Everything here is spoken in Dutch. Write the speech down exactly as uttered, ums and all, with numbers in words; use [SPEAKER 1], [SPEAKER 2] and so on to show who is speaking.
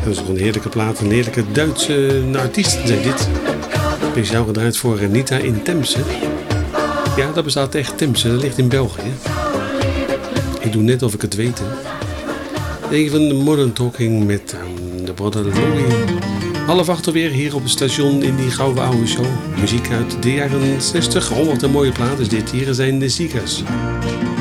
[SPEAKER 1] Dat is ook een heerlijke plaat, een heerlijke Duitse uh, artiest zijn dit. Speciaal gedraaid voor Anita in Temse. Ja, dat bestaat echt, Temse, dat ligt in België. Ik doe net of ik het weet. Hè. Een van de Modern Talking met um, de Brother Louie. Half acht alweer hier op het station in die gouden oude show. Muziek uit de jaren zestig. Oh, wat een mooie plaat is dit. Hier zijn de Ziekers.